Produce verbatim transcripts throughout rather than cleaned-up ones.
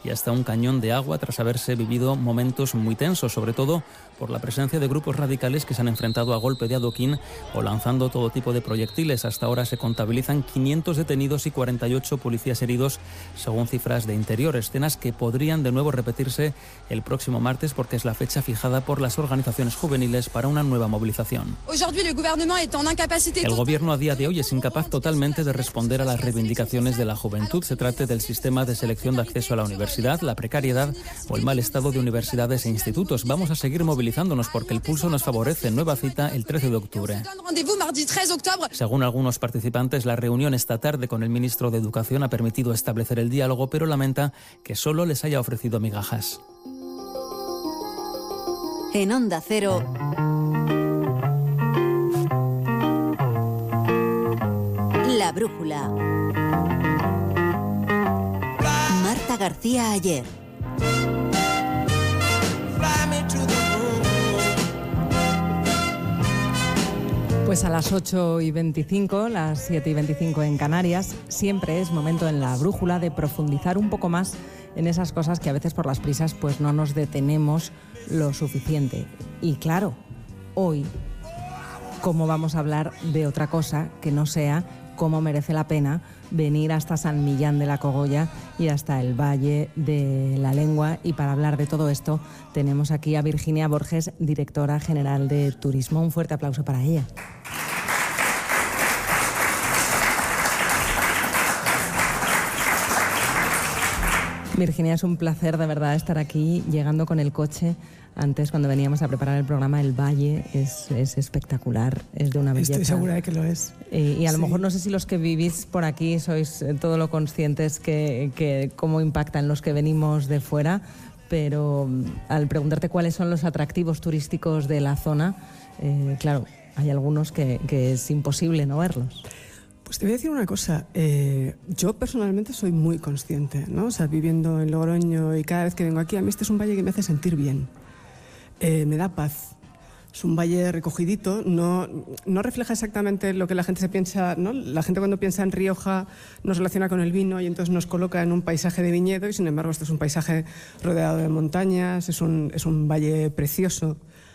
y hasta un cañón de agua tras haberse vivido momentos muy tensos, sobre todo por la presencia de grupos radicales que se han enfrentado a golpe de adoquín o lanzando todo tipo de proyectiles. Hasta ahora se contabilizan quinientos detenidos y cuarenta y ocho policías heridos, según cifras de Interior. Escenas que podrían de nuevo repetirse el próximo martes porque es la fecha fijada por las organizaciones juveniles para una nueva movilización. El gobierno a día de hoy es incapaz totalmente de responder a las reivindicaciones de la juventud. Se trate del sistema de selección de acceso a la universidad, la precariedad o el mal estado de universidades e institutos. Vamos a seguir movilizándonos porque el pulso nos favorece. Nueva cita el trece de octubre. Según algunos participantes, la reunión esta tarde con el ministro de Educación ha permitido establecer el diálogo, pero lamenta que solo les haya ofrecido migajas. En Onda Cero, La Brújula. Marta García Ayer. Pues a las ocho y veinticinco, las siete y veinticinco en Canarias, siempre es momento en La Brújula de profundizar un poco más en esas cosas que a veces por las prisas pues no nos detenemos lo suficiente. Y claro, hoy, ¿cómo vamos a hablar de otra cosa que no sea cómo merece la pena venir hasta San Millán de la Cogolla y hasta el Valle de la Lengua? Y para hablar de todo esto tenemos aquí a Virginia Borges, directora general de Turismo. Un fuerte aplauso para ella. Virginia, es un placer de verdad estar aquí, llegando con el coche. Antes, cuando veníamos a preparar el programa, el valle es, es espectacular, es de una belleza. Estoy segura de que lo es. Y, y a lo sí. mejor no sé si los que vivís por aquí sois todo lo conscientes que, que cómo impactan los que venimos de fuera, pero al preguntarte cuáles son los atractivos turísticos de la zona, eh, claro, hay algunos que, que es imposible no verlos. Pues te voy a decir una cosa, eh, yo personalmente soy muy consciente, ¿no? O sea, viviendo en Logroño y cada vez que vengo aquí, a mí este es un valle que me hace sentir bien, eh, me da paz. Es un valle recogidito, no, no refleja exactamente lo que la gente se piensa, ¿no? La gente cuando piensa en Rioja nos relaciona con el vino y entonces nos coloca en un paisaje de viñedo y sin embargo esto es un paisaje rodeado de montañas, es un, es un valle precioso.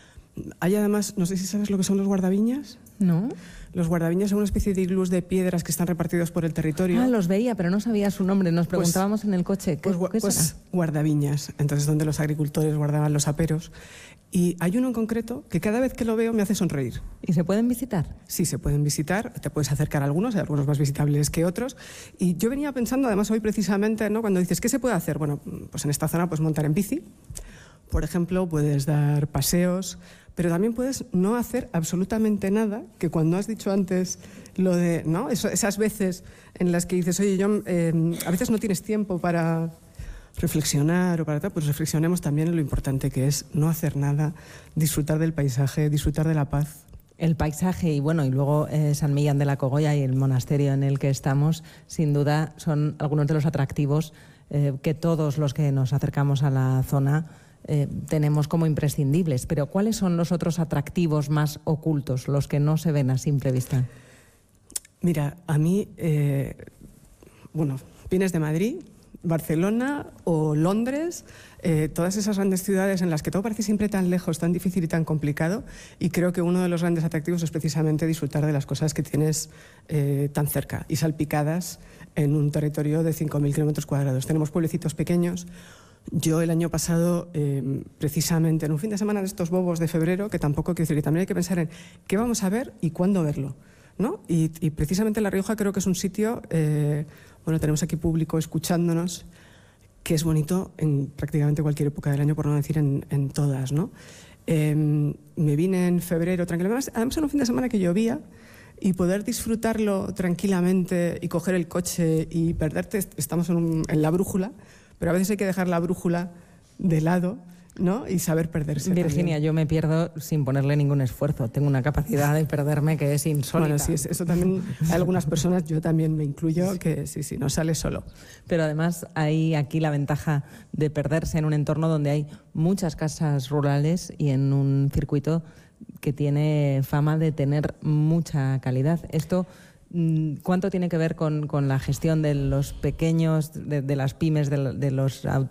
Hay además, no sé si sabes lo que son los guardaviñas. ¿No? Los guardaviñas son una especie de iglús de piedras que están repartidos por el territorio. Ah, los veía, pero no sabía su nombre. Nos preguntábamos pues, en el coche, ¿qué, pues, ¿qué pues, será? Guardaviñas, entonces donde los agricultores guardaban los aperos. Y hay uno en concreto que cada vez que lo veo me hace sonreír. ¿Y se pueden visitar? Sí, se pueden visitar, te puedes acercar a algunos, hay algunos más visitables que otros. Y yo venía pensando, además hoy precisamente, ¿no? Cuando dices, ¿qué se puede hacer? Bueno, pues en esta zona puedes montar en bici, por ejemplo, puedes dar paseos, pero también puedes no hacer absolutamente nada, que cuando has dicho antes lo de, ¿no? Eso, esas veces en las que dices, oye, yo eh, a veces no tienes tiempo para reflexionar o para tal, pues reflexionemos también en lo importante que es no hacer nada, disfrutar del paisaje, disfrutar de la paz. El paisaje y bueno, y luego eh, San Millán de la Cogolla y el monasterio en el que estamos, sin duda son algunos de los atractivos eh, que todos los que nos acercamos a la zona Eh, tenemos como imprescindibles. Pero ¿cuáles son los otros atractivos más ocultos, los que no se ven a simple vista? Mira, a mí, eh, bueno, vienes de Madrid, Barcelona o Londres, eh, todas esas grandes ciudades en las que todo parece siempre tan lejos, tan difícil y tan complicado, y creo que uno de los grandes atractivos es precisamente disfrutar de las cosas que tienes eh, tan cerca y salpicadas en un territorio de cinco mil kilómetros cuadrados. Tenemos pueblecitos pequeños. Yo el año pasado, eh, precisamente en un fin de semana de estos bobos de febrero, que tampoco quiero decir, que también hay que pensar en qué vamos a ver y cuándo verlo, ¿no? Y, y precisamente La Rioja creo que es un sitio, eh, bueno, tenemos aquí público escuchándonos, que es bonito en prácticamente cualquier época del año, por no decir en, en todas, ¿no? Eh, me vine en febrero tranquilamente, además en un fin de semana que llovía, y poder disfrutarlo tranquilamente y coger el coche y perderte, estamos en, un, en La Brújula, pero a veces hay que dejar la brújula de lado, ¿no? Y saber perderse. Virginia, también. Yo me pierdo sin ponerle ningún esfuerzo. Tengo una capacidad de perderme que es insólita. Bueno, sí, eso también hay algunas personas, yo también me incluyo, que sí, sí, no sale solo. Pero además hay aquí la ventaja de perderse en un entorno donde hay muchas casas rurales y en un circuito que tiene fama de tener mucha calidad. Esto, ¿cuánto tiene que ver con, con la gestión de los pequeños, de, de las pymes, de, de los